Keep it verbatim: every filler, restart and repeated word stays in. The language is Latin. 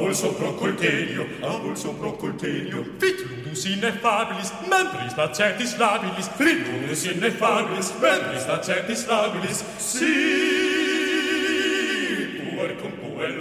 pulso pro coltelio, a pulso pro coltelio. Fit ludus ineffabilis, membris lacertis labilis, fit ludus ineffabilis, membris lacertis labilis, si